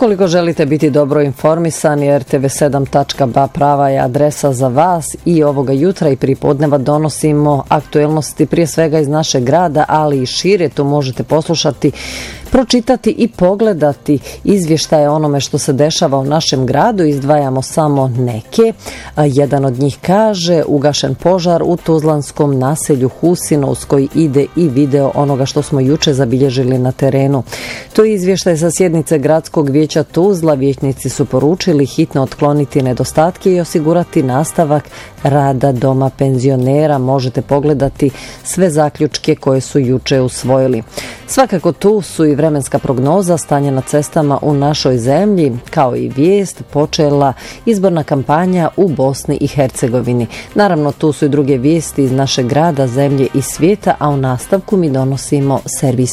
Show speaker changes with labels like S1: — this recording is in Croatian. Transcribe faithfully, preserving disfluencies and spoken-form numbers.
S1: Ukoliko želite biti dobro informisani, er te ve sedam tačka ba prava je adresa za vas i ovoga jutra i pripodneva donosimo aktuelnosti prije svega iz našeg grada, ali i šire. Tu možete poslušati, pročitati i pogledati izvještaje onome što se dešava u našem gradu. Izdvajamo samo neke. Jedan od njih kaže: ugašen požar u tuzlanskom naselju Husino, uz koji ide i video onoga što smo juče zabilježili na terenu. To je izvještaj sa sjednice Gradskog vijeća Tuzla. Vijećnici su poručili hitno otkloniti nedostatke i osigurati nastavak rada doma penzionera. Možete pogledati sve zaključke koje su juče usvojili. Svakako tu su i vremenska prognoza, stanje na cestama u našoj zemlji, kao i vijest počela izborna kampanja u Bosni i Hercegovini. Naravno, tu su i druge vijesti iz našeg grada, zemlje i svijeta, a u nastavku mi donosimo servis